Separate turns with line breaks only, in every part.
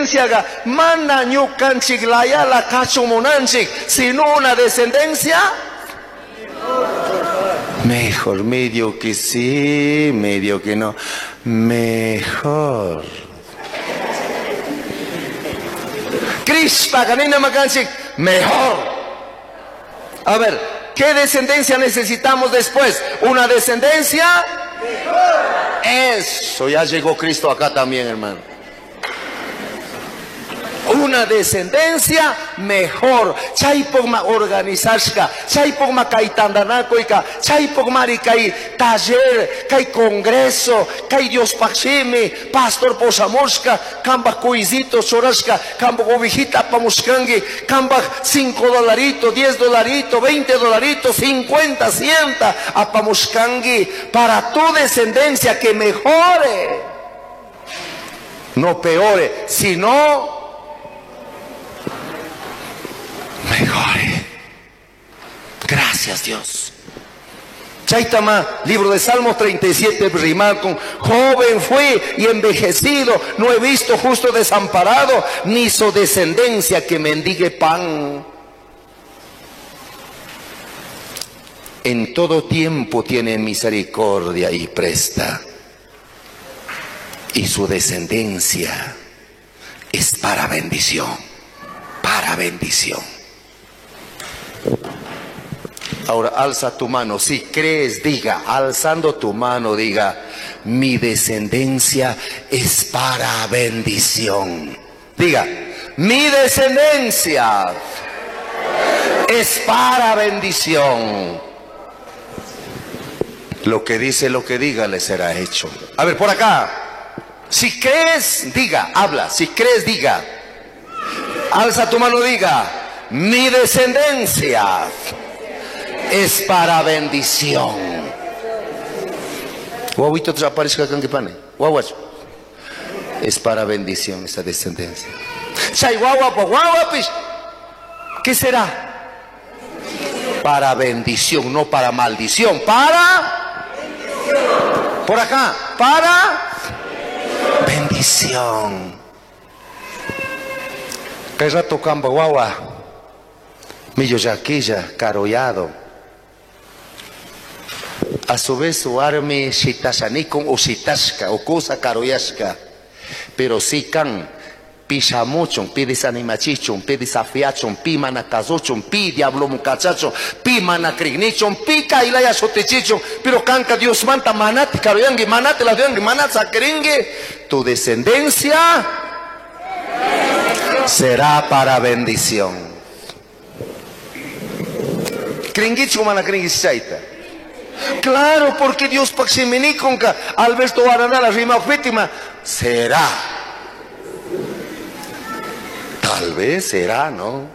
descendencia mana ñukanchik layala kachumunanchik, sino una descendencia mejor. Medio que sí, medio que no. Mejor. Krishna ganina makanchik, mejor. A ver, ¿qué descendencia necesitamos después? Una descendencia mejor. Eso, ya llegó Cristo acá también, hermano. Una descendencia mejor. Chaypogma organizashka, chaypogma kay tandanakoyka, chaypogmari kay taller, kay congreso, kay Dios pakshimi, pastor posamoshka, kambak kuizito chorashka, kambak ovejita pamushkangi, kambak $5, $10, $20, 50, 100 apamushkangi, para tu descendencia que mejore, no peore, sino mejore. Gracias, Dios. Chaitama, libro de Salmos 37, rimar con: joven fui y envejecido, no he visto justo desamparado, ni su descendencia que mendigue pan. En todo tiempo tiene misericordia y presta, y su descendencia es para bendición, para bendición. Ahora alza tu mano, si crees, diga, alzando tu mano, diga: mi descendencia es para bendición. Diga: mi descendencia es para bendición. Lo que dice, lo que diga, le será hecho. A ver, por acá. Si crees, diga, habla. Si crees, diga. Alza tu mano, diga: mi descendencia es para bendición. Guaguito te aparezca acá en que pane. Guaguacho. Es para bendición esa descendencia. Chay guagua po guagua pis. ¿Qué será? Para bendición, no para maldición. Para por acá, para bendición. Que rato campo guagua. Millo yaquilla, carollado. A su vez su arme shitashanikon o shitashka o cosa caroyashka. Pero si can pishamuchon, pi desanimachichon, pi desafiachon, pi manakazochon, pi diablo mucachachon, pi manakrignichon, pi kailaya sotechichon, pero canca Dios manta manati caroyangi, manate la diangi, manata keringue, tu descendencia será para bendición. Kringichu manakringichaita. Claro, porque Dios paximiniconca, Alberto Arana la rima víctima, será. Tal vez será, ¿no?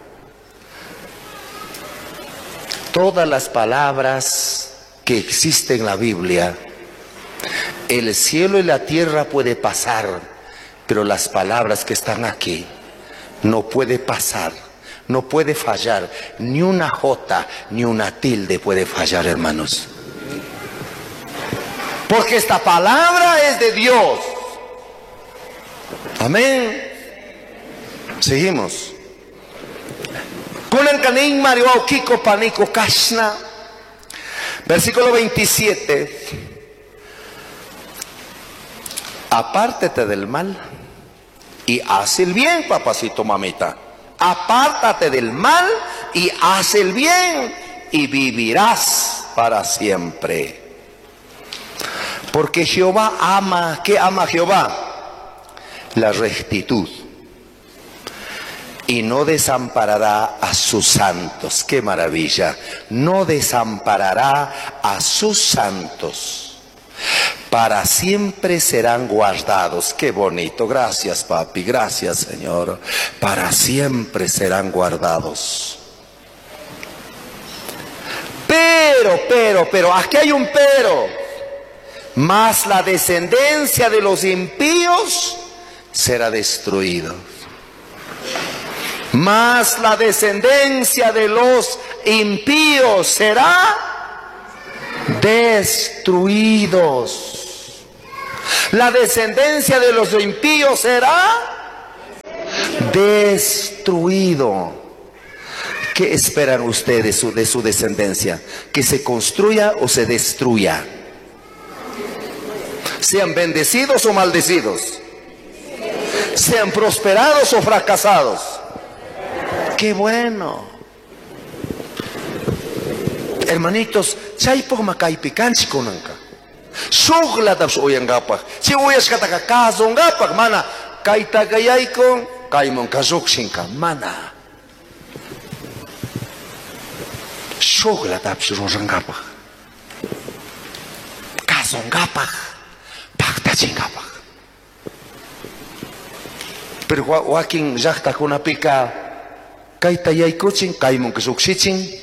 Todas las palabras que existen en la Biblia, el cielo y la tierra puede pasar, pero las palabras que están aquí no puede pasar, no puede fallar, ni una jota, ni una tilde puede fallar, hermanos. Porque esta palabra es de Dios. Amén. Seguimos. Versículo 27. Apártate del mal y haz el bien, papacito, mamita. Apártate del mal y haz el bien y vivirás para siempre. Porque Jehová ama, ¿qué ama Jehová? La rectitud. Y no desamparará a sus santos. ¡Qué maravilla! No desamparará a sus santos. Para siempre serán guardados. ¡Qué bonito! Gracias, papi. Gracias, Señor. Para siempre serán guardados. Pero, aquí hay un pero. Mas la descendencia de los impíos será destruida. Mas la descendencia de los impíos será destruidos. La descendencia de los impíos será. Destruido. ¿Qué esperan ustedes de su descendencia? ¿Que se construya o se destruya? ¿Sean bendecidos o maldecidos? ¿Sean prosperados o fracasados? ¡Qué bueno! Hermanitos, chaypo makaipi kanchi konanka. Shugla dabs oyangapak. Si oyas kataka kazongapak mana kaita gayaykon kaymon kazukshinka mana. Shugla dabs rorangapak. Kazongapak. Paktachingapak. Pero wakin yakta kunapika kaita yaykuchin kaymon kazuksichin.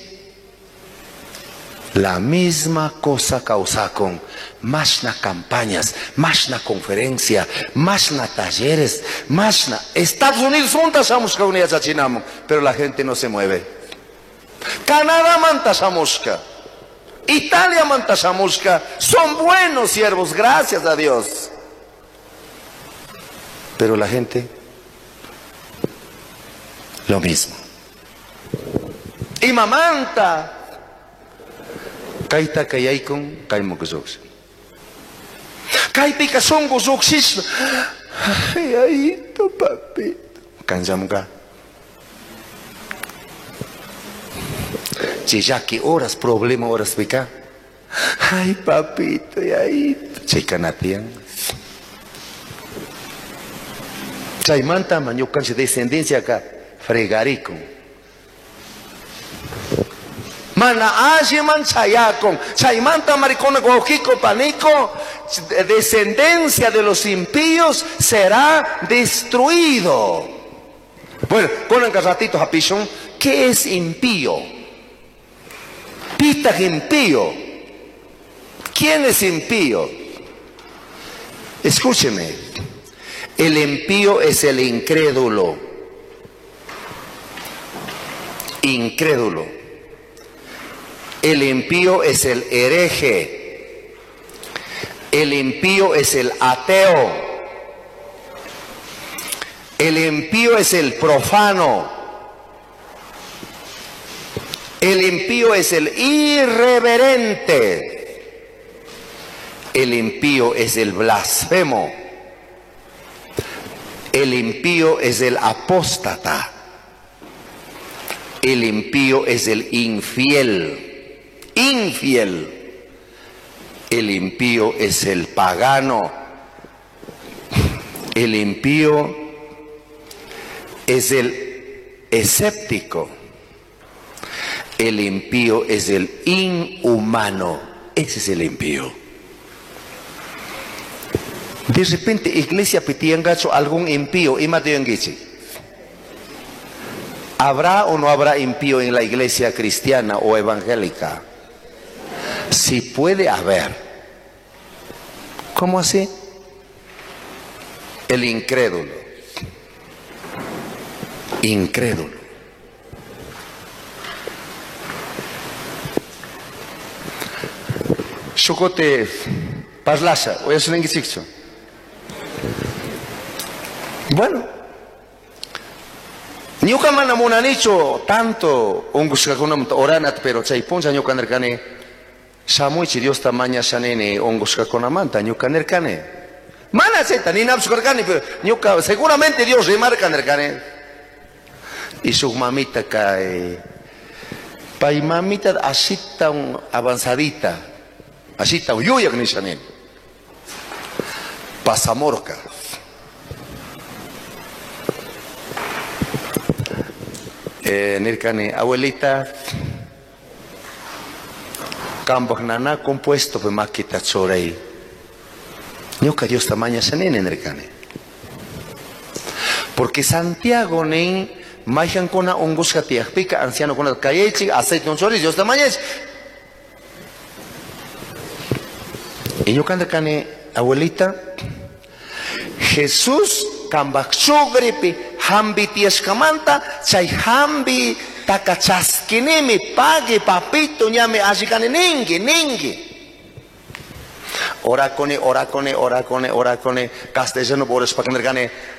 La misma cosa causa con más na campañas, más na conferencia, más na talleres, más na... Estados Unidos montasamos que unidad chinamo, pero la gente no se mueve. Canadá mantasamusca, Italia mantasamusca, son buenos siervos, gracias a Dios. Pero la gente, lo mismo. Y mamanta. Kaita kayaykon kaymo kuzoks. Kaypi kasongo zoksis. Ay, ayito, papito. Kansam ka. Chiyaki horas, problema horas pika. Ay, papito, ayito. Chikanatian. Chaymanta mañukan si descendencia acá. Fregaricon. Mana ashiman chayakon, chaymanta maricona gojiko panico, descendencia de los impíos será destruido. Bueno, ponen que ratito japishon, ¿qué es impío? Pita impío. ¿Quién es impío? Escúcheme, el impío es el incrédulo. Incrédulo. El impío es el hereje. El impío es el ateo. El impío es el profano. El impío es el irreverente. El impío es el blasfemo. El impío es el apóstata. El impío es el infiel. Infiel. El impío es el pagano. El impío es el escéptico. El impío es el inhumano. Ese es el impío. De repente, iglesia pitiangacho algún impío y mateongichi. ¿Habrá o no habrá impío en la iglesia cristiana o evangélica? Si puede haber. ¿Cómo así? El incrédulo. Incrédulo. Shokote Parlasha, o es un enguisixo. Bueno. Nyuka mana munanicho tanto onguskakunam oranat pero chaypuncha nyuka nerkane shamuichi Dios tamaña shanene onguskakunamanta nyuka nerkane mana seta ni napsukarkane pero nyuka seguramente Dios remarca nerkane y su mamita cae pay mamita asita avanzadita asita yuyak ni shanen pasamorca. Nirkane, abuelita, Kambok nana compuesto pe makita chorei. Nyoka Dios tamaña sanene nirkane. Porque Santiago nen majan kona ongos katiakpika anciano kona kayechi aceite on chori Dios tamaña. Y nyoka nirkane, abuelita, Jesús kambak chogrepe hambi tieskamanta chay hambi takachaskinimi pague papito ñame ashikane ningi orakone castellano por español